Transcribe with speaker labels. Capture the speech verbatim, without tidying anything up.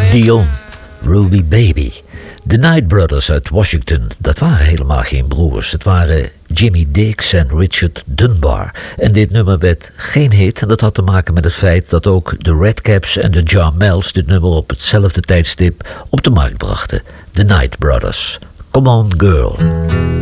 Speaker 1: Dion, Ruby Baby. De Knight Brothers uit Washington, dat waren helemaal geen broers. Het waren Jimmy Dix en Richard Dunbar. En dit nummer werd geen hit en dat had te maken met het feit dat ook de Redcaps en de Jarmels dit nummer op hetzelfde tijdstip op de markt brachten. De Knight Brothers. Come on, girl.